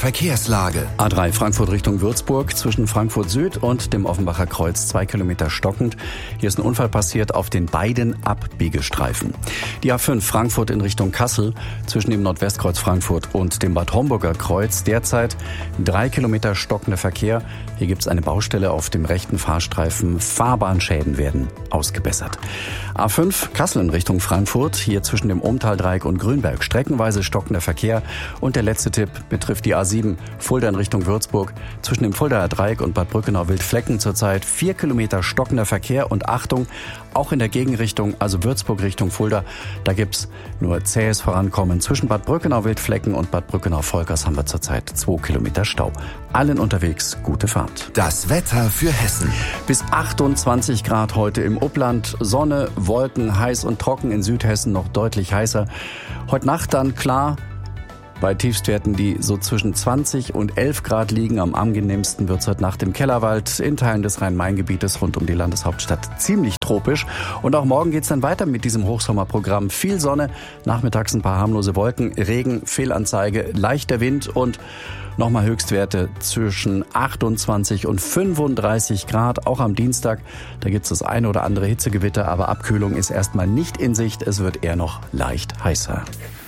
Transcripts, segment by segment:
Verkehrslage. A3 Frankfurt Richtung Würzburg zwischen Frankfurt Süd und dem Offenbacher Kreuz 2 Kilometer stockend. Hier ist ein Unfall passiert auf den beiden Abbiegestreifen. Die A5 Frankfurt in Richtung Kassel zwischen dem Nordwestkreuz Frankfurt und dem Bad Homburger Kreuz derzeit 3 Kilometer stockender Verkehr. Hier gibt es eine Baustelle auf dem rechten Fahrstreifen. Fahrbahnschäden werden ausgebessert. A5 Kassel in Richtung Frankfurt, hier zwischen dem Ohmtaldreieck und Grünberg streckenweise stockender Verkehr. Und der letzte Tipp betrifft die A7 Fulda in Richtung Würzburg. Zwischen dem Fuldaer Dreieck und Bad Brückenau-Wildflecken zurzeit 4 Kilometer stockender Verkehr. Und Achtung, auch in der Gegenrichtung, also Würzburg Richtung Fulda, da gibt's nur zähes Vorankommen. Zwischen Bad Brückenau-Wildflecken und Bad Brückenau-Volkers haben wir zurzeit 2 Kilometer Stau. Allen unterwegs gute Fahrt. Das Wetter für Hessen. Bis 28 Grad heute im Upland. Sonne, Wolken, heiß und trocken. In Südhessen noch deutlich heißer. Heute Nacht dann klar. Bei Tiefstwerten, die so zwischen 20 und 11 Grad liegen. Am angenehmsten wird es heute Nacht im Kellerwald, in Teilen des Rhein-Main-Gebietes rund um die Landeshauptstadt ziemlich tropisch. Und auch morgen geht es dann weiter mit diesem Hochsommerprogramm. Viel Sonne, nachmittags ein paar harmlose Wolken, Regen, Fehlanzeige, leichter Wind und nochmal Höchstwerte zwischen 28 und 35 Grad. Auch am Dienstag, da gibt es das eine oder andere Hitzegewitter, aber Abkühlung ist erstmal nicht in Sicht. Es wird eher noch leicht heißer.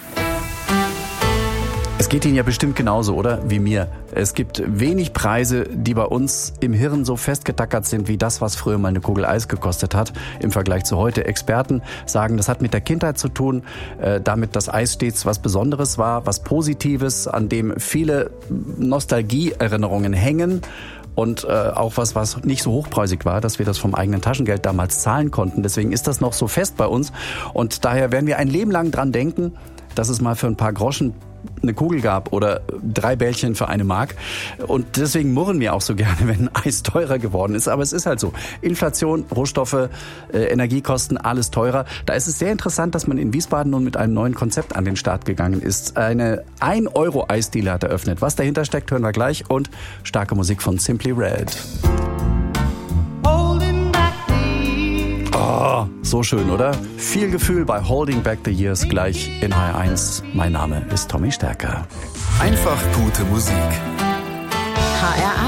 Es geht Ihnen ja bestimmt genauso, oder? Wie mir. Es gibt wenig Preise, die bei uns im Hirn so festgetackert sind, wie das, was früher mal eine Kugel Eis gekostet hat, im Vergleich zu heute. Experten sagen, das hat mit der Kindheit zu tun, damit das Eis stets was Besonderes war, was Positives, an dem viele Nostalgieerinnerungen hängen. Und auch was nicht so hochpreisig war, dass wir das vom eigenen Taschengeld damals zahlen konnten. Deswegen ist das noch so fest bei uns. Und daher werden wir ein Leben lang dran denken, dass es mal für ein paar Groschen eine Kugel gab oder 3 Bällchen für 1 Mark. Und deswegen murren wir auch so gerne, wenn Eis teurer geworden ist. Aber es ist halt so. Inflation, Rohstoffe, Energiekosten, alles teurer. Da ist es sehr interessant, dass man in Wiesbaden nun mit einem neuen Konzept an den Start gegangen ist. Eine 1-Euro-Eisdiele hat eröffnet. Was dahinter steckt, hören wir gleich. Und starke Musik von Simply Red. Oh, so schön, oder? Viel Gefühl bei Holding Back the Years gleich in HR1. Mein Name ist Tommy Stärker. Einfach gute Musik. HR1